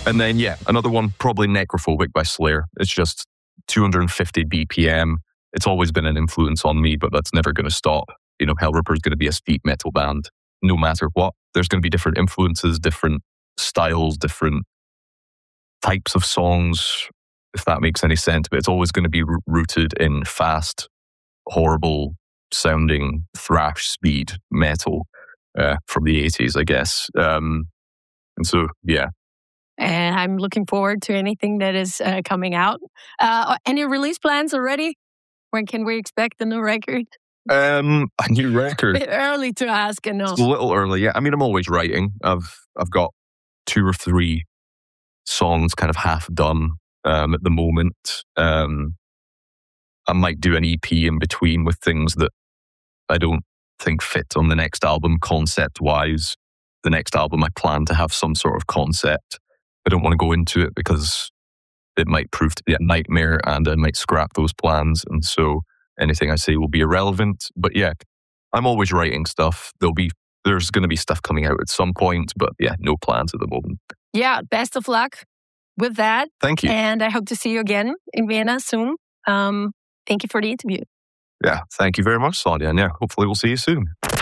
And then, another one, probably Necrophobic by Slayer. It's just 250 BPM. It's always been an influence on me, but that's never going to stop. Hellripper is going to be a speed metal band no matter what. There's going to be different influences, different styles, different types of songs, if that makes any sense. But it's always going to be rooted in fast, horrible sounding thrash speed metal from the 80s, I guess. And so, yeah. And I'm looking forward to anything that is coming out. Any release plans already? When can we expect a new record? A new record. A bit early to ask, I know. It's a little early, yeah. I mean, I'm always writing. I've got 2 or 3 songs kind of half done at the moment. I might do an EP in between with things that I don't think fit on the next album concept-wise. The next album, I plan to have some sort of concept. I don't want to go into it because it might prove to be a nightmare and I might scrap those plans. And so anything I say will be irrelevant. But yeah, I'm always writing stuff. There's going to be stuff coming out at some point, but yeah, no plans at the moment. Yeah, best of luck with that. Thank you. And I hope to see you again in Vienna soon. Thank you for the interview. Yeah, thank you very much, Sadia. And yeah, hopefully we'll see you soon.